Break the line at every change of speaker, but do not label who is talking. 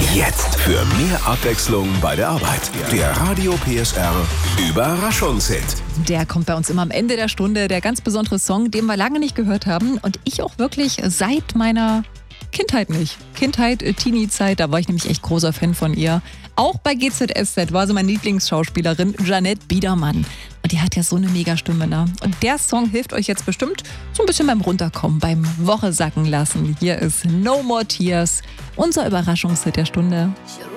Jetzt für mehr Abwechslung bei der Arbeit. Der Radio PSR Überraschungshit.
Der kommt bei uns immer am Ende der Stunde, der ganz besondere Song, den wir lange nicht gehört haben und ich auch wirklich seit meiner Kindheit nicht. Teenie-Zeit, da war ich nämlich echt großer Fan von ihr. Auch bei GZSZ war sie meine Lieblingsschauspielerin Jeanette Biedermann. Und die hat ja so eine Mega-Stimme, ne? Und der Song hilft euch jetzt bestimmt so ein bisschen beim Runterkommen, beim Woche sacken lassen. Hier ist No More Tears, unser Überraschungshit der Stunde.